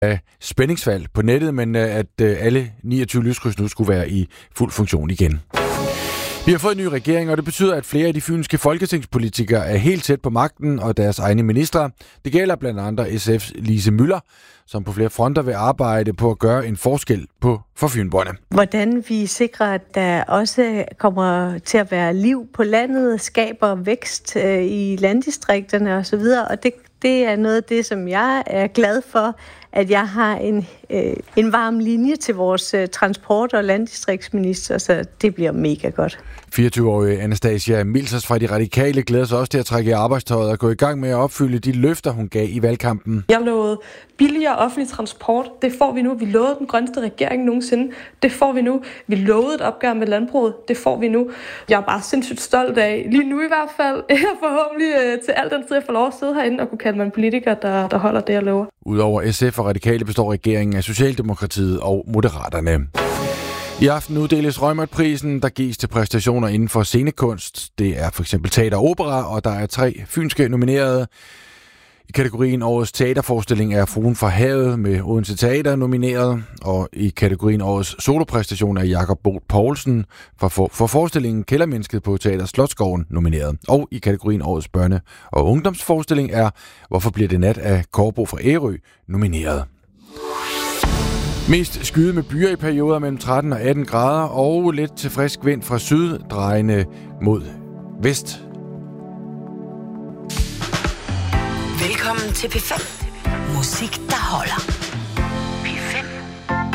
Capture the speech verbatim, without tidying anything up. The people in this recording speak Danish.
af spændingsfald på nettet, men at alle niogtyve lyskryds nu skulle være i fuld funktion igen. Vi har fået en ny regering, og det betyder, at flere af de fynske folketingspolitikere er helt tæt på magten og deres egne ministre. Det gælder blandt andet S F's Lise Müller, som på flere fronter vil arbejde på at gøre en forskel på for fynboerne. Hvordan vi sikrer, at der også kommer til at være liv på landet, skaber vækst øh, i landdistrikterne osv., og det, det er noget af det, som jeg er glad for, at jeg har en, øh, en varm linje til vores øh, transport- og landdistriktsminister, så det bliver mega godt. fireogtyve-årige Anastasia Milsers fra De Radikale glæder sig også til at trække i arbejdstøjet og gå i gang med at opfylde de løfter, hun gav i valgkampen. Jeg lovede billigere offentlig transport. Det får vi nu. Vi lovede den grønneste regering nogensinde. Det får vi nu. Vi lovede et opgør med landbruget. Det får vi nu. Jeg er bare sindssygt stolt af, lige nu i hvert fald, forhåbentlig øh, til al den tid, jeg får lov at sidde herinde og kunne kalde mig en politiker, der, der holder det, jeg lover. Udover S F og Radikale består regeringen af Socialdemokratiet og Moderaterne. I aften uddeles Reumert-prisen, der gives til præstationer inden for scenekunst. Det er for eksempel teater og opera, og der er tre fynske nominerede. I kategorien Årets teaterforestilling er Fruen fra havet med Odense Teater nomineret, og i kategorien Årets solopræstation er Jakob Bolt Poulsen for, for, for forestillingen Kældermennesket på Teater Slotsgården nomineret. Og i kategorien Årets børne- og ungdomsforestilling er Hvorfor bliver det nat af Kårbo fra Ærø nomineret. Mest skyde med byer i perioder mellem tretten og atten grader og lidt til frisk vind fra syd, drejende mod vest. Velkommen til P fem. Musik, der holder.